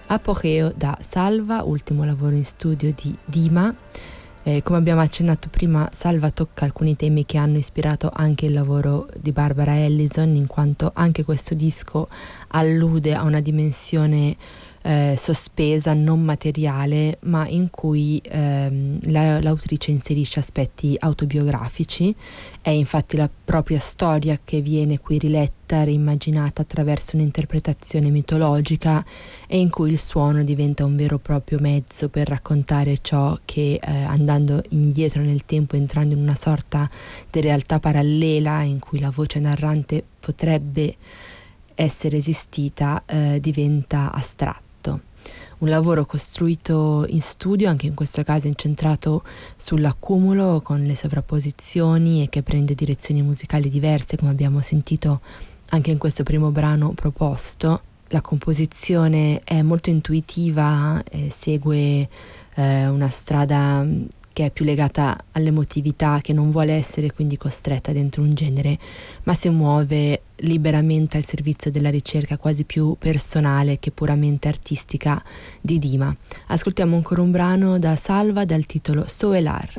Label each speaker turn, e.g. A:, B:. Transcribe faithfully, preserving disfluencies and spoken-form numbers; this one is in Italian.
A: Apogeo da Salva, ultimo lavoro in studio di Dima. Eh, come abbiamo accennato prima, Salva tocca alcuni temi che hanno ispirato anche il lavoro di Barbara Ellison, in quanto anche questo disco allude a una dimensione eh, sospesa, non materiale, ma in cui ehm, la, l'autrice inserisce aspetti autobiografici. È infatti la propria storia che viene qui riletta, reimmaginata attraverso un'interpretazione mitologica, e in cui il suono diventa un vero e proprio mezzo per raccontare ciò che, eh, andando indietro nel tempo, entrando in una sorta di realtà parallela in cui la voce narrante potrebbe essere esistita, eh, diventa astratto. Un lavoro costruito in studio, anche in questo caso incentrato sull'accumulo con le sovrapposizioni, e che prende direzioni musicali diverse, come abbiamo sentito anche in questo primo brano proposto. La composizione è molto intuitiva, eh, segue eh, una strada che è più legata all'emotività, che non vuole essere quindi costretta dentro un genere, ma si muove liberamente al servizio della ricerca quasi più personale che puramente artistica di Dima. Ascoltiamo ancora un brano da Salva dal titolo Soelar.